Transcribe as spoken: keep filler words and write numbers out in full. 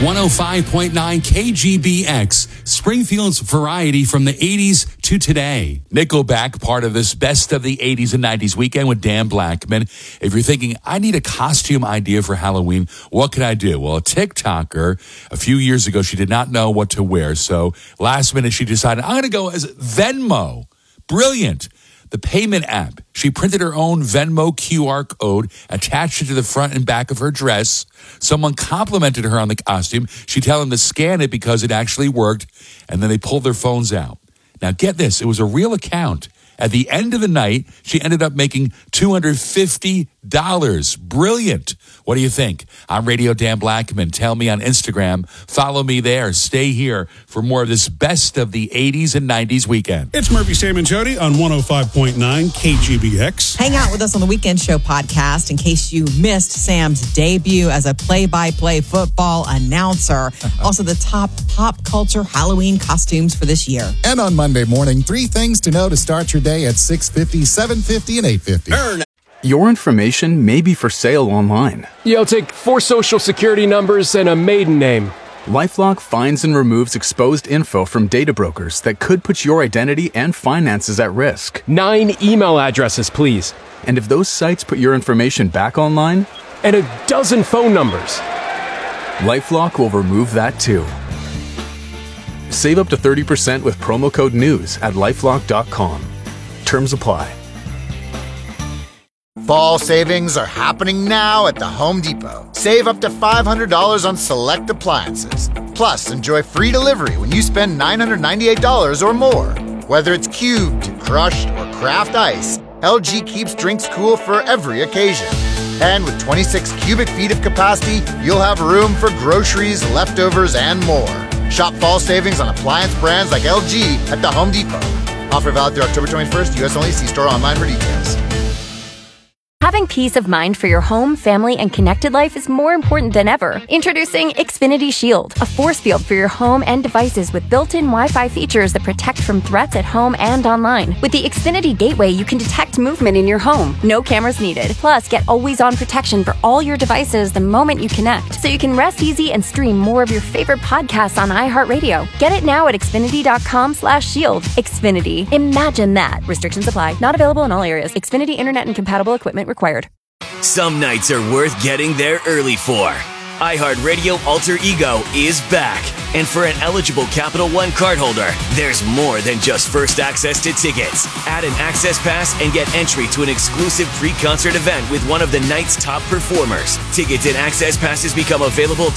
one oh five point nine K G B X, Springfield's variety from the eighties to today. Nickelback, part of this Best of the eighties and nineties weekend with Dan Blackman. If you're thinking, I need a costume idea for Halloween, what can I do? Well, a TikToker, a few years ago, she did not know what to wear. So last minute, she decided, I'm going to go as Venmo. Brilliant. The payment app. She printed her own Venmo Q R code, attached it to the front and back of her dress. Someone complimented her on the costume. She told them to scan it because it actually worked, and then they pulled their phones out. Now, get this. It was a real account. At the end of the night, she ended up making two hundred fifty dollars. Brilliant. What do you think? I'm Radio Dan Blackman. Tell me on Instagram. Follow me there. Stay here for more of this Best of the eighties and nineties weekend. It's Murphy, Sam, and Jody on one oh five point nine K G B X. Hang out with us on the Weekend Show podcast in case you missed Sam's debut as a play-by-play football announcer. Also, the top pop culture Halloween costumes for this year. And on Monday morning, three things to know to start your day at six fifty, seven fifty, and eight fifty. Earn. Your information may be for sale online. Yeah, I'll take four social security numbers and a maiden name. LifeLock finds and removes exposed info from data brokers that could put your identity and finances at risk. Nine email addresses, please. And if those sites put your information back online? And a dozen phone numbers. LifeLock will remove that too. Save up to thirty percent with promo code NEWS at LifeLock dot com. Terms apply. Fall savings are happening now at the Home Depot. Save up to five hundred dollars on select appliances. Plus, enjoy free delivery when you spend nine hundred ninety-eight dollars or more. Whether it's cubed, crushed, or craft ice, L G keeps drinks cool for every occasion. And with twenty-six cubic feet of capacity, you'll have room for groceries, leftovers, and more. Shop fall savings on appliance brands like L G at the Home Depot. Offer valid through October twenty-first, U S only. See store online for details. Having peace of mind for your home, family, and connected life is more important than ever. Introducing Xfinity Shield, a force field for your home and devices with built-in Wi-Fi features that protect from threats at home and online. With the Xfinity Gateway, you can detect movement in your home. No cameras needed. Plus, get always-on protection for all your devices the moment you connect, so you can rest easy and stream more of your favorite podcasts on iHeartRadio. Get it now at Xfinity.com slash shield. Xfinity. Imagine that. Restrictions apply. Not available in all areas. Xfinity Internet and compatible equipment required. Some nights are worth getting there early for. iHeartRadio Alter Ego is back. And for an eligible Capital One cardholder, there's more than just first access to tickets. Add an access pass and get entry to an exclusive pre-concert event with one of the night's top performers. Tickets and access passes become available